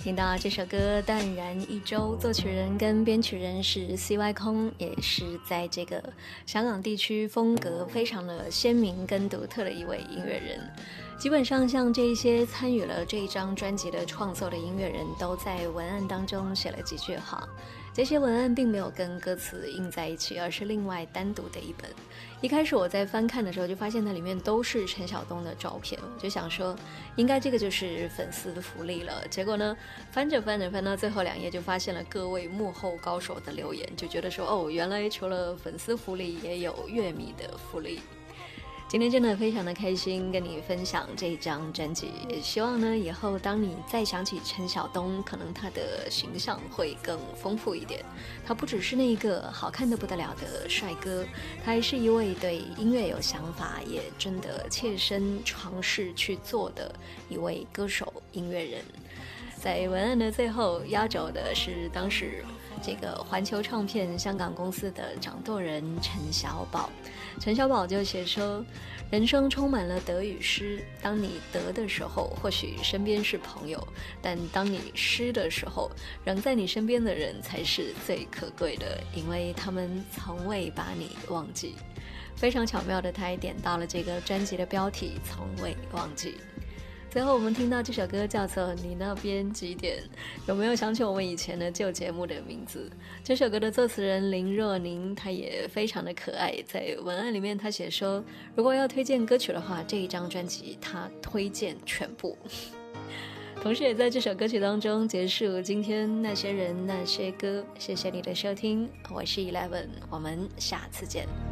听到这首歌《淡然一周》，作曲人跟编曲人是 CY 空，也是在这个香港地区风格非常的鲜明跟独特的一位音乐人。基本上像这一些参与了这一张专辑的创作的音乐人都在文案当中写了几句话，这些文案并没有跟歌词印在一起，而是另外单独的一本。一开始我在翻看的时候就发现那里面都是陈晓东的照片，我就想说应该这个就是粉丝的福利了。结果呢，翻着翻到最后2页就发现了各位幕后高手的留言，就觉得说哦，原来除了粉丝福利也有乐迷的福利。今天真的非常的开心跟你分享这一张专辑，也希望呢以后当你再想起陈晓东，可能他的形象会更丰富一点。他不只是那个好看得不得了的帅哥，他还是一位对音乐有想法，也真的切身尝试去做的一位歌手音乐人。在文案的最后压轴的是当时这个环球唱片香港公司的掌舵人陈小宝。陈小宝就写说，人生充满了得与失，当你得的时候或许身边是朋友，但当你失的时候，仍在你身边的人才是最可贵的，因为他们从未把你忘记。非常巧妙的他也点到了这个专辑的标题，从未忘记。最后我们听到这首歌叫做《你那边几点》，有没有想起我们以前的旧节目的名字？这首歌的作词人林若宁，他也非常的可爱，在文案里面他写说，如果要推荐歌曲的话，这一张专辑他推荐全部。同时也在这首歌曲当中结束今天那些人那些歌。谢谢你的收听，我是 Eleven， 我们下次见。